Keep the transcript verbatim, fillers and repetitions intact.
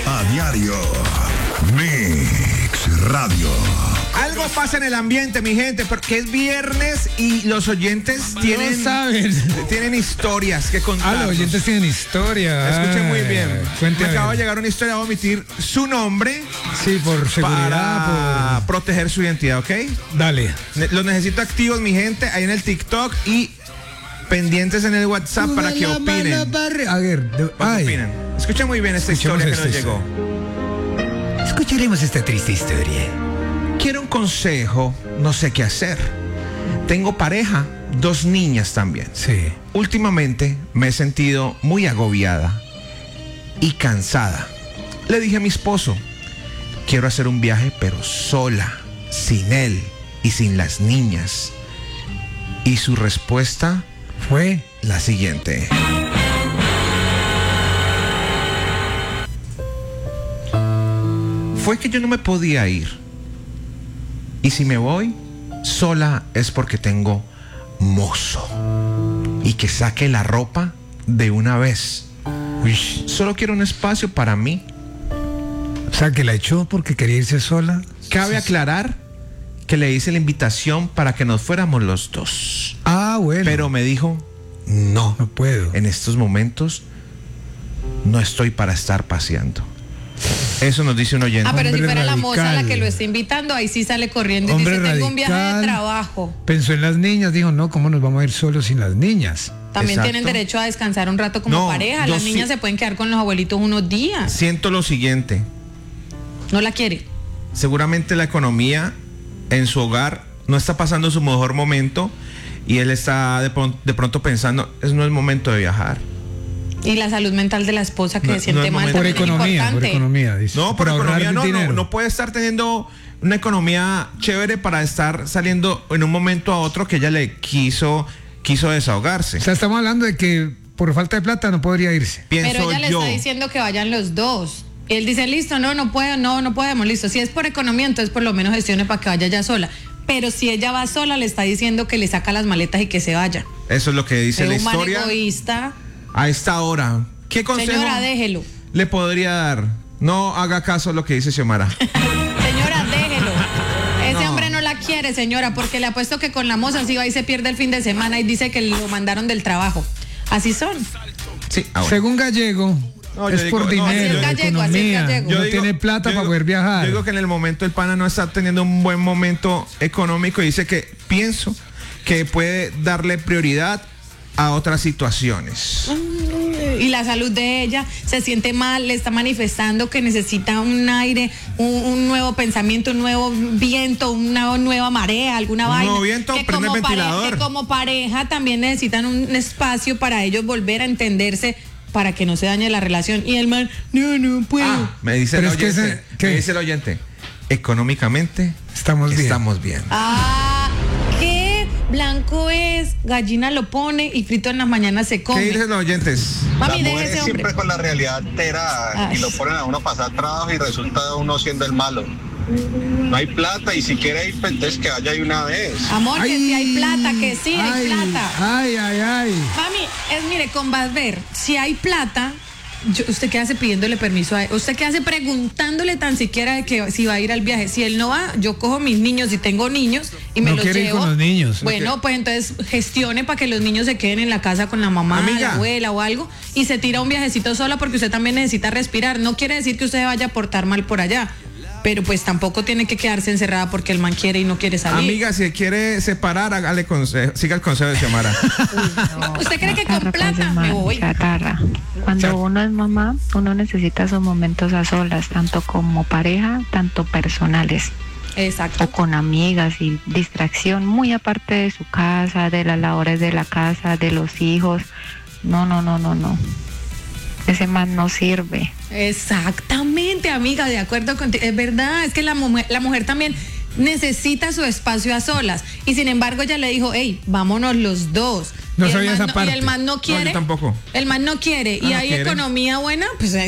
A diario. Mix Radio. Algo pasa en el ambiente, mi gente, porque es viernes y los oyentes tienen, no saben. tienen historias que contar. Ah, los oyentes tienen historia. Escuchen muy bien. Cuente Me a acaba ver. de llegar una historia, voy a omitir su nombre Sí, por seguridad. para proteger su identidad, ¿ok? por- Dale. Ne- Los necesito activos, mi gente, ahí en el TikTok y pendientes en el WhatsApp para que opinen. A ver, de- Para que ay. opinen. Escuchen muy bien esta Escuchemos historia que nos esta llegó. Escucharemos esta triste historia. Quiero un consejo, no sé qué hacer. Tengo pareja, dos niñas también. Sí. Últimamente me he sentido muy agobiada y cansada. Le dije a mi esposo, quiero hacer un viaje pero sola, sin él y sin las niñas. Y su respuesta Fue. la siguiente. Fue que yo no me podía ir. Y si me voy sola es porque tengo mozo. Y que saque la ropa de una vez. Uy. Solo quiero un espacio para mí. O sea, que la echó porque quería irse sola. Cabe aclarar que le hice la invitación para que nos fuéramos los dos. Ah, bueno. Pero me dijo, no, no puedo. en estos momentos no estoy para estar paseando. Eso nos dice un oyente. Ah, pero si Hombre fuera la moza la radical. que lo está invitando, ahí sí sale corriendo y Hombre dice, tengo un viaje de radical. trabajo. Pensó en las niñas, dijo, no, ¿cómo nos vamos a ir solos sin las niñas? También Exacto. tienen derecho a descansar un rato como No, pareja. yo Las sí- niñas se pueden quedar con los abuelitos unos días. Siento lo siguiente. No la quiere. Seguramente la economía en su hogar no está pasando su mejor momento y él está de, pron- de pronto pensando, es no es momento de viajar. Y la salud mental de la esposa que No- se siente no es mal momento. Por también es economía, por importante. economía, dice. No, por, ahorrar economía no, dinero. no, no puede estar teniendo una economía chévere para estar saliendo en un momento a otro que ella le quiso, quiso desahogarse. O sea, estamos hablando de que por falta de plata no podría irse. Pienso Pero ella le yo. está diciendo que vayan los dos. Y él dice, listo, no, no puedo, no, no podemos, listo. Si es por economía, entonces por lo menos gestione para que vaya ella sola. Pero si ella va sola, le está diciendo que le saca las maletas y que se vaya. Eso es lo que dice Es la un man historia egoísta. a esta hora. ¿Qué consejo Señora, déjelo. le podría dar? No haga caso a lo que dice Xiomara. Señora, déjelo. Ese No. hombre no la quiere, señora, porque le apuesto que con la moza si va y se pierde el fin de semana y dice que lo mandaron del trabajo. Así son. Sí, ahora. Según Gallego, No, yo es digo- por no, dinero, así es Gallego, así es economía. Gallego. No Yo digo- tiene plata yo para digo- poder viajar. Yo digo que en el momento el pana no está teniendo un buen momento económico y dice que pienso que puede darle prioridad a otras situaciones. Y la salud de ella se siente mal, le está manifestando que necesita un aire, un, un nuevo pensamiento, un nuevo viento, una nueva marea, alguna Un vaina. nuevo viento, que prende el como pare- ventilador. que como pareja también necesitan un espacio para ellos volver a entenderse para que no se dañe la relación. Y el man, no, no puedo. Ah, me dice el Pero es que oyente. ese- ¿qué? Me dice el oyente. Económicamente Estamos bien. estamos bien. Ah, ¿qué? Blanco es, gallina lo pone y frito en las mañanas se ¿Qué come. dicen los oyentes? Mami, Las deje mujeres ese hombre. siempre con la realidad alterada Ay. y lo ponen a uno a pasar trabajo y resulta uno siendo el malo. No hay plata y si quiere ir, pues entonces que vaya de una vez. Amor, que sí hay plata, que sí hay ay, plata. Ay, ay, ay. Mami, es mire, con Basver, si hay plata, yo- usted qué hace pidiéndole permiso a él, usted qué hace preguntándole tan siquiera de que si va a ir al viaje. Si él no va, yo cojo mis niños y tengo niños y me No los quiere ir llevo. con los niños. Bueno, pues entonces gestione para que los niños se queden en la casa con la mamá, Amiga. la abuela o algo y se tira un viajecito sola porque usted también necesita respirar. No quiere decir que usted vaya a portar mal por allá. Pero pues tampoco tiene que quedarse encerrada porque el man quiere y no quiere salir. Amiga, si quiere separar, hágale consejo, siga el consejo de Xiomara. ¿Usted cree que con Chatarra, plata pues, me de voy? ma- chatarra. Cuando Chat- uno es mamá, uno necesita sus momentos a solas, tanto como pareja, tanto personales, Exacto. o con amigas y distracción, muy aparte de su casa, de las labores de la casa, de los hijos. No, no, no, no, no. Ese man no sirve. Exactamente, amiga, de acuerdo contigo. Es verdad, es que la mujer, la mujer también necesita su espacio a solas. Y sin embargo, ella le dijo, hey, vámonos los dos. No y el sabía man esa no- parte. Y el man no No, quiere. yo tampoco. El man no quiere. Ah, y no hay quiere. economía buena, pues